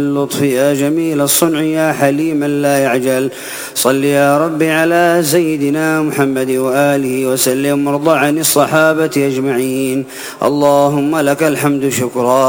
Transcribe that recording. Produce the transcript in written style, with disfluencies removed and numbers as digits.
اللطف يا جميل الصنع يا حليما لا يعجل. صل يا رب على سيدنا محمد وآله وسلم وارض عن الصحابة أجمعين. اللهم لك الحمد شكرا